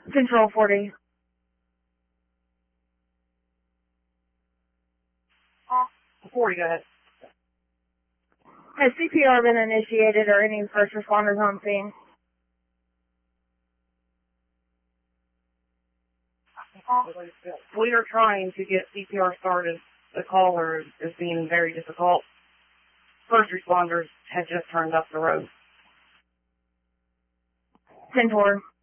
Control 40. Go ahead. Has CPR been initiated or any first responders on scene? We are trying to get CPR started. The caller is being very difficult. First responders had just turned up the road. 10-4.